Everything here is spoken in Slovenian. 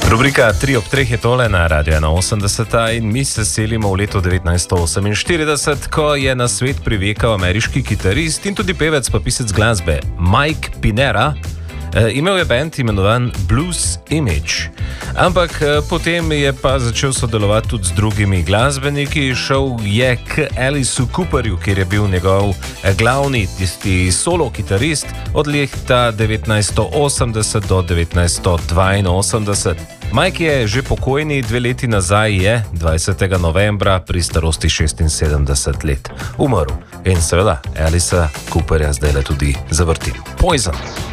Rubrika 3 ob 3 je tole na Radio 81 in mi se selimo v leto 1948, ko je na svet privekal ameriški kitarist in tudi pevec pa pisec glasbe Mike Pinera. Imel je band imenovan Blues Image, ampak potem je pa začel sodelovati tudi z drugimi glasbeniki. Šel je k Aliceu Cooperju, kjer je bil njegov glavni, tisti solo kitarist od leta 1980 do 1982. Mike je že pokojni, 2 leti nazaj je 20. novembra pri starosti 76 let umrl. In seveda Alicea Cooperja zdaj le tudi zavrti. Poison.